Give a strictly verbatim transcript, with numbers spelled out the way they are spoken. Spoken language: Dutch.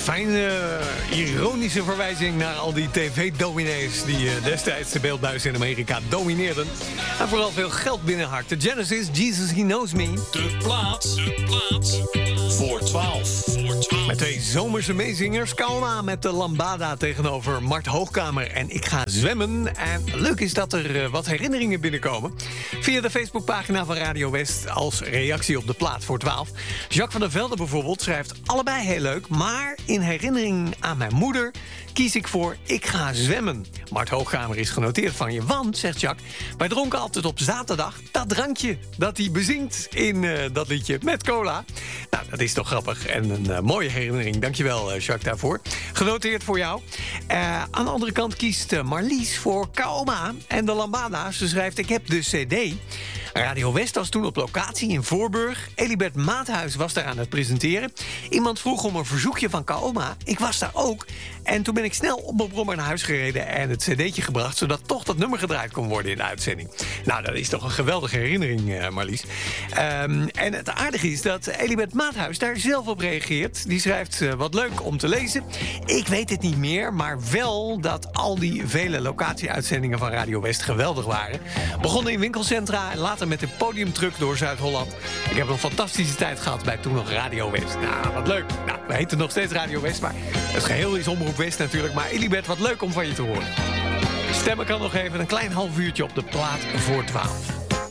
fijne, ironische verwijzing naar al die tv-dominees die uh, destijds de beeldbuis in Amerika domineerden. En vooral veel geld binnenharkten. Genesis, Jesus He Knows Me. De plaats, de plaats voor twaalf. Voor twaalf. Met twee zomerse meezingers. Kalma met de Lambada tegenover Mart Hoogkamer en Ik Ga Zwemmen. En leuk is dat er uh, wat herinneringen binnenkomen. Via de Facebookpagina van Radio West als reactie op de plaat voor twaalf. Jacques van der Velde bijvoorbeeld schrijft allebei heel leuk. Maar in herinnering aan mijn moeder kies ik voor Ik Ga Zwemmen. Mart Hoogkamer is genoteerd van je. Want, zegt Jacques, wij dronken altijd op zaterdag dat drankje dat hij bezingt in uh, dat liedje met cola. Nou, dat is toch grappig en een uh, mooie herinnering. Dankjewel, uh, Jacques, daarvoor. Genoteerd voor jou. Uh, aan de andere kant kiest uh, Marlies voor Kaoma en de Lambada. Ze schrijft, ik heb de cd. Radio West was toen op locatie in Voorburg. Elibert Maathuis was daar aan het presenteren. Iemand vroeg om een verzoekje van Kaoma. Ik was daar ook. En toen ben ik snel op mijn brommer naar huis gereden en het cd'tje gebracht, zodat toch dat nummer gedraaid kon worden in de uitzending. Nou, dat is toch een geweldige herinnering, uh, Marlies. Um, en het aardige is dat Elibert Maathuis daar zelf op reageert. Die schrijft, uh, wat leuk om te lezen. Ik weet het niet meer, maar wel dat al die vele locatie-uitzendingen van Radio West geweldig waren. Begonnen in winkelcentra en later met de podiumtruck door Zuid-Holland. Ik heb een fantastische tijd gehad bij toen nog Radio West. Nou, wat leuk. Nou, we heten nog steeds Radio West, maar het geheel is Omroep West natuurlijk. Maar Elibert, wat leuk om van je te horen. Stemmen kan nog even een klein half uurtje op de plaat voor twaalf.